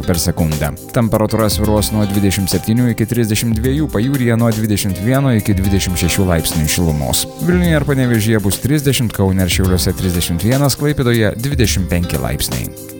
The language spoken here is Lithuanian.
per sekundę. Temperatūra svyruos nuo 27 iki 32, pajūryje nuo 21 iki 26 laipsnių šilumos. Vilniuje ir Panevėžyje bus 30, Kaune ir Šiauliuose 31, Klaipėdoje 25 laipsniai.